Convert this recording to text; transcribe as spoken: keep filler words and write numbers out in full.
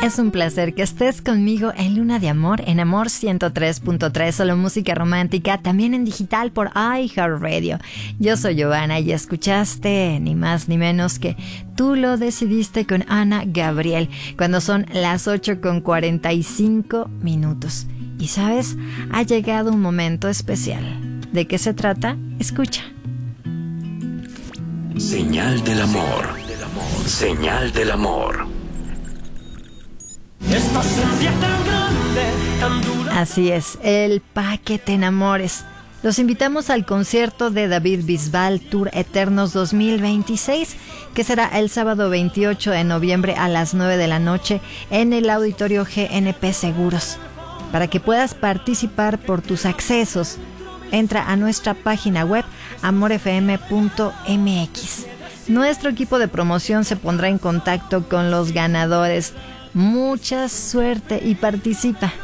Es un placer que estés conmigo en Luna de Amor, en Amor ciento tres punto tres, solo música romántica, también en digital por iHeartRadio. Yo soy Giovanna y escuchaste ni más ni menos que Tú lo decidiste con Ana Gabriel, cuando son las ocho con cuarenta y cinco minutos. Y sabes, ha llegado un momento especial. ¿De qué se trata? Escucha. Señal del amor. Señal del amor. Así es, el Pa' que te enamores. Los invitamos al concierto de David Bisbal Tour Eternos dos mil veintiséis, que será el sábado veintiocho de noviembre a las nueve de la noche en el Auditorio G N P Seguros. Para que puedas participar por tus accesos, entra a nuestra página web amor f m punto m x. Nuestro equipo de promoción se pondrá en contacto con los ganadores. Mucha suerte y participa.